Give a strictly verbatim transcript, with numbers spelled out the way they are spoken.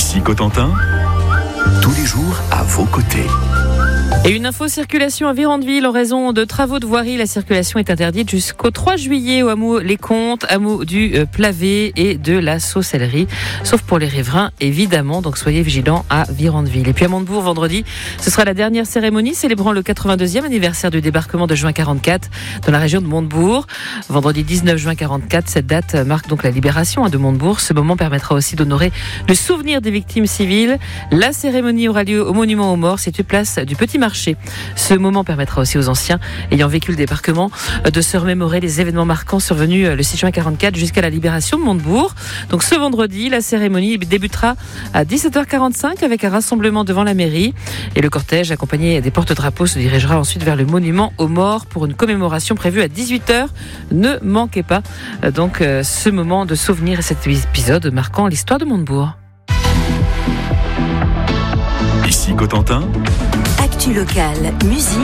Ici Cotentin, tous les jours à vos côtés. Et une info circulation à Virandeville. En raison de travaux de voirie, la circulation est interdite jusqu'au trois juillet au hameau Les Comtes, hameau du euh, Plavé et de la Saucellerie, sauf pour les riverains évidemment, donc soyez vigilants à Virandeville. Et puis à Montebourg, vendredi, ce sera la dernière cérémonie célébrant le quatre-vingt-deuxième anniversaire du débarquement de juin quarante-quatre dans la région de Montebourg. Vendredi dix-neuf juin quarante-quatre, cette date marque donc la libération de Montebourg. Ce moment permettra aussi d'honorer le souvenir des victimes civiles. La cérémonie aura lieu au monument aux morts, situé place du Petit Marché. Ce moment permettra aussi aux anciens ayant vécu le débarquement de se remémorer les événements marquants survenus le six juin quarante-quatre jusqu'à la libération de Montebourg. Donc ce vendredi, la cérémonie débutera à dix-sept heures quarante-cinq avec un rassemblement devant la mairie et le cortège accompagné des porte-drapeaux se dirigera ensuite vers le monument aux morts pour une commémoration prévue à dix-huit heures. Ne manquez pas donc ce moment de souvenir et cet épisode marquant l'histoire de Montebourg. Ici Cotentin, Actu locale, musique.